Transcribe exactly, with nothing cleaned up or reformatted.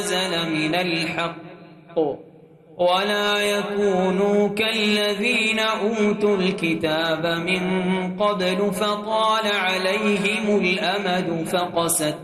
نزل من الحق ولا يكونوا كالذين أوتوا الكتاب من قبل فطال عليهم الأمد فقست